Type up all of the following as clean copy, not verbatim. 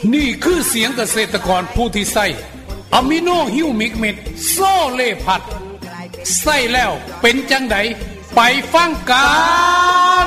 นี่คือเสียงเกษตรกรผู้ที่ใส่อะมิโนฮิวมิกเม็ดโซเลพัดใส่แล้วเป็นจังไดไปฟังกัน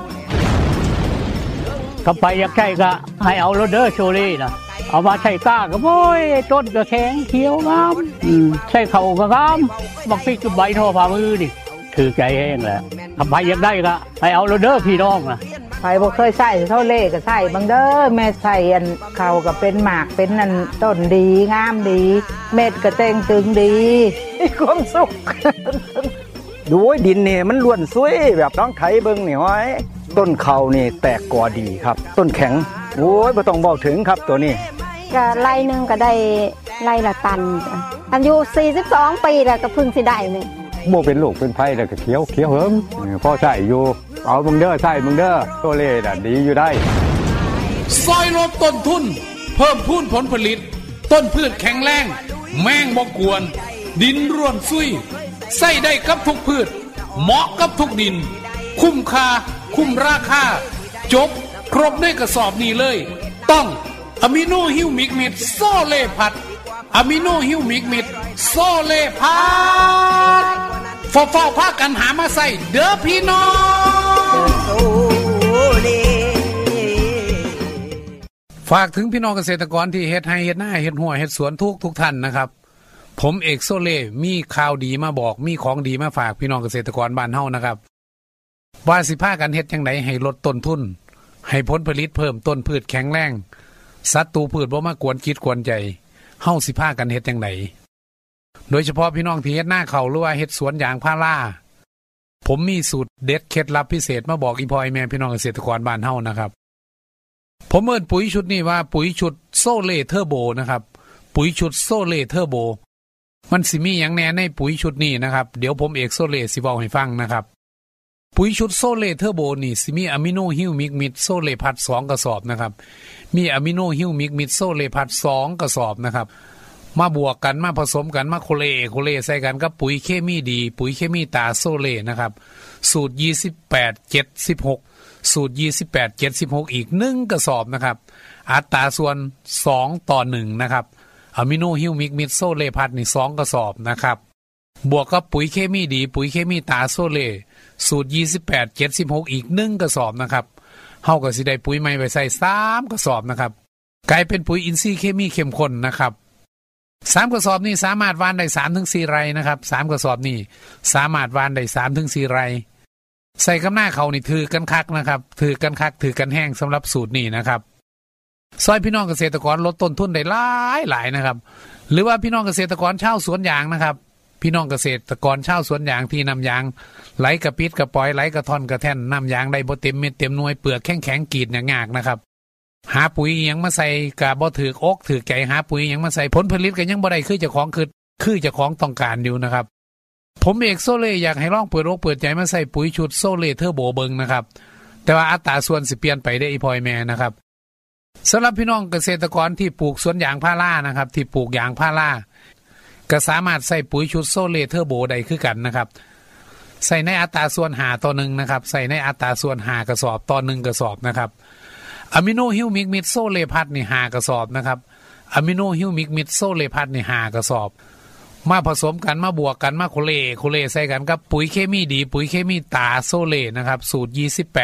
ก็ไปอยากใช้ก็ให้เอาโรเดอร์โชลี่นะเอามาใช้ก้าก็โอ้ยต้นก็แข็งเขียวงามใช้เข่าก็งามบักพริกกับใบทอฝ่ามือดิถือใจแห้งแหละทำไปอยากได้ก็ให้เอาโรเดอร์พี่น้องนะใครบ่เคยใส่เท่าเล่ก็ใส่บางเด้อแม่ใส่อันเขาก็เป็นหมากเป็นอันต้นดีงามดีเม็ดก็เต่งตึงดีความสุขดูดินนี่มันล้วนสวยแบบน้องไถเบิ่งนี่ห้อยต้นเขานี่แตกกอดีครับต้นแข็งโอ้ยบ่ต้องบอกถึงครับตัวนี้ก็ไร่นึงก็ได้ไร่ละตันอายุ42ปีแล้วก็เพิ่งสิได้นี่บ่เป็นลูกเป็นไผแล้วก็เขียวเหิมพอใช้อยู่เอามึงเด้อใช้มึงเด้อโตเล่น่ะดีอยู่ได้ซอยลดต้นทุนเพิ่มพูนผลผลิตต้นพืชแข็งแรงแมงบ่กวนดินร่วนซุยใส่ได้กับทุกพืชเหมาะกับทุกดินคุ้มค่าคุ้มราคาจบครบในกระสอบนี้เลยต้องอะมิโนฮิวมิกเม็ดโซเลพัดอะมิโนฮิวมิกเม็ดโซเลพัดเฝ้าพากันหามาใส่เด้อพี่น้องฝากถึงพี่น้องเกษตรกรที่เฮ็ดไร่เฮ็ดนาเฮ็ดหัวเฮ็ดสวนทุกท่านนะครับผมเอกโซเล่มีข่าวดีมาบอกมีของดีมาฝากพี่น้องเกษตรกรบ้านเฮานะครับว่าสิพากันเฮ็ดจังไดให้ลดต้นทุนให้ผลผลิตเพิ่มต้นพืชแข็งแรงศัตรูพืชบ่มากวนคิดกวนใจเฮาสิพากันเฮ็ดจังไดโดยเฉพาะพี่น้องที่เฮ็ดนาข้าวหรือว่าเฮ็ดสวนยางพาราผมมีสูตรเด็ดเคล็ดลับพิเศษมาบอกอีพ่อแม่พี่น้องเกษตรกรบ้านเฮานะครับผมเอิ้นปุ๋ยชุดนี้ว่าปุ๋ยชุดโซเล่เทอร์โบนะครับปุ๋ยชุดโซเล่เทอร์โบมันสิมีอย่างแน่ในปุ๋ยชุดนี้นะครับเดี๋ยวผมเอกโซเล่สิเว้าให้ฟังนะครับปุ๋ยชุดโซเล่เทอร์โบนี่สิมีอะมิโนฮิวมิกมิดโซเล่พัด2กระสอบนะครับมีอะมิโนฮิวมิกมิดโซเล่พัด2กระสอบนะครับมาบวกกันมาผสมกันมาโคเลใส่กันกับปุ๋ยเคมีดีปุ๋ยเคมีตาโซเล่นะครับสูตร2876สูตร2876อีก1กระสอบนะครับอัตราส่วน2:1นะครับอะมิโนฮิวมิกมิดโซเล่พัดนี่2กระสอบนะครับบวกกับปุ๋ยเคมีดีปุ๋ยเคมีตาโซเล่สูตร2876อีก1กระสอบนะครับเฮาก็สิได้ปุ๋ยใหม่ไปใส่3กระสอบนะครับกลายเป็นปุ๋ยอินทรีย์เคมีเข้มข้นนะครับ3กระสอบนี้สามารถหว่านได้ 3-4 ไร่นะครับ3กระสอบนี้สามารถหว่านได้ 3-4 ไร่ใส่กับหน้าเขานี่ถือกันคักนะครับถือกันคักถือกันแห้งสำหรับสูตรนี้นะครับซอยพี่น้องเกษตรกรลดต้นทุนได้หลายนะครับหรือว่าพี่น้องเกษตรกรชาวสวนยางนะครับพี่น้องเกษตรกรชาวสวนยางที่นำยางไหลกระปิดกระปอยไหลกระท่อนกระแท่นนำยางได้บ่เต็มเม็ดเต็มหน่วยเปลือกแข็งกรีดยากนะครับหาปุ๋ยหยังมาใส่ก็บ่ถืออกถือใจหาปุ๋ยหยังมาใส่ผลผลิตก็ยังบ่ได้คือเจ้าของคือเจ้าของต้องการอยู่นะครับผมเอกโซเล่อยากให้ลองเปิดอกเปิดใจมาใส่ปุ๋ยชุดโซเล่เทอร์โบเบิ่งนะครับแต่ว่าอัตราส่วนสิเปลี่ยนไปได้อีพ่อแม่นะครับสำหรับพี่น้องเกษตรกรที่ปลูกสวนยางพารานะครับที่ปลูกยางพาราก็สามารถใส่ปุ๋ยชุดโซเล่เทอร์โบได้คือกันนะครับใส่ในอัตราส่วน5:1นะครับใส่ในอัตราส่วน5กระสอบต่อ1กระสอบนะครับอะมิโนฮิวมิกมิดโซเลพัดนี่5กระสอบนะครับอะมิโนฮิวมิกมิดโซเลพัดนี่5กระสอบมาผสมกันมาบวกกันมาโคเลใส่กันกับปุ๋ยเคมีดีปุ๋ยเคมีตาโซเล่นะครับสูตร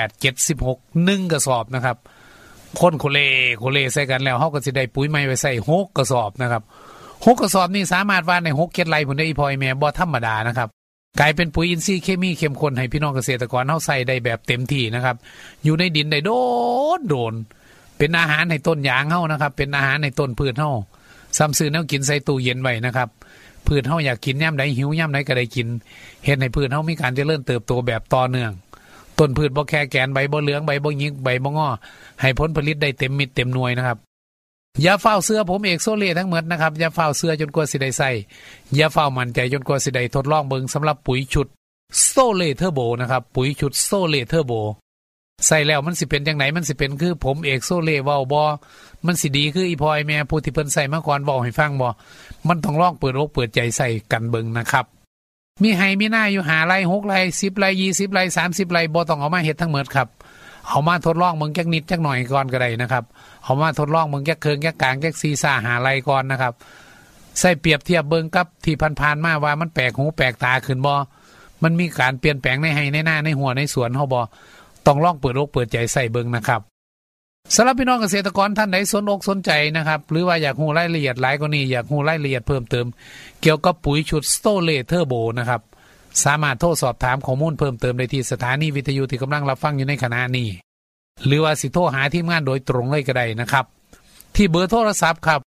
2876 1กระสอบนะครับคนโคเลใส่กันแล้วเฮาก็สิได้ปุ๋ยใหม่ไปใส่6กระสอบนะครับ6กระสอบนี่สามารถหว่านได้6เกล็ดไรพุ่นได้อีพ่อแม่บ่ธรรมดานะครับกลายเป็นปุ๋ยอินทรีย์เคมีเข้มข้นให้พี่น้องเกษตรกรเฮาใส่ได้แบบเต็มที่นะครับอยู่ในดินได้โดนเป็นอาหารให้ต้นยางเฮานะครับเป็นอาหารให้ต้นพืชเฮาซ้ำซื้อแนวกินใส่ตู้เย็นไว้นะครับพืชเฮาอยากกินยามใดหิวยามใดก็ได้กินเฮ็ดให้พืชเฮามีการเจริญเติบโตแบบต่อเนื่องต้นพืชบ่แค่แกนใบบ่เหลืองใบบ่หยิกใบบ่งอให้ผลผลิตได้เต็มมิดเต็มหน่วยนะครับอย่าเฝ้าเสื้อผมเอกโซเล่ทั้งหมดนะครับอย่าเฝ้าเสื้อจนกว่าสิได้ใส่อย่าเฝ้ามั่นใจจนกว่าสิได้ทดลองเบิ่งสำหรับปุ๋ยชุดโซเล่เทอร์โบนะครับปุ๋ยชุดโซเล่เทอร์โบใส่แล้วมันสิเป็นจังไดมันสิเป็นคือผมเอกโซเล่เว้าบ่มันสิดีคืออีพ่อแม่ผู้ที่เพิ่นใส่มาก่อนเว้าให้ฟังบ่มันต้องลองเปิดอกเปิดใจใส่กันเบิ่งนะครับมีไร่มีนาอยู่5ไร่6ไร่10ไร่20ไร่30ไร่บ่ต้องเอามาเฮ็ดทั้งหมดครับเอามาทดลองเมืองแก๊กนิดจักหน่อยก่อนก็ได้นะครับเอามาทดลองเมืองแก๊กเคืองแก๊กกลางแก๊กซีซ่าหาไรก่อนนะครับใส่เปรียบเทียบเบิ่งกับที่ผ่านๆมาว่ามันแปลกหูแปลกตาขึ้นบ่มันมีการเปลี่ยนแปลงในให้ในหน้าในหัวในสวนเฮาบ่ต้องลองเปิดอกเปิดใจใส่เบิ่งนะครับสำหรับพี่น้องเกษตรกรท่านใดสนอกสนใจนะครับหรือว่าอยากรู้รายละเอียดหลายกว่านี้อยากรู้รายละเอียดเพิ่มเติมเกี่ยวกับปุ๋ยชุดสโตเลเทอร์โบนะครับสามารถโทรสอบถามข้อมูลเพิ่มเติมได้ที่สถานีวิทยุที่กำลังรับฟังอยู่ในขณะนี้หรือว่าสิโทรหาทีมงานโดยตรงเลยก็ได้นะครับที่เบอร์โทรศัพท์ครับ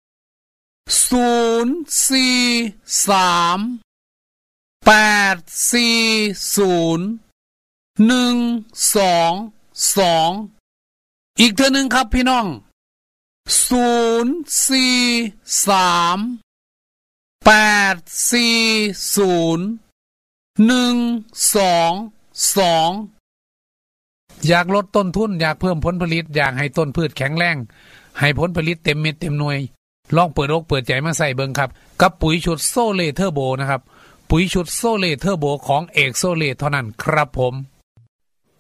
043-840-122อีกเทื่อนึงครับพี่น้อง043-840-122อยากลดต้นทุนอยากเพิ่มผลผลิตอยากให้ต้นพืชแข็งแรงให้ผลผลิตเต็มเม็ดเต็มหน่วยลองเปิดอกเปิดใจมาใส่เบิ่งครับกับปุ๋ยชุดโซเลเทอร์โบนะครับปุ๋ยชุดโซเลเทอร์โบของเอกโซเลเท่านั้นครับผม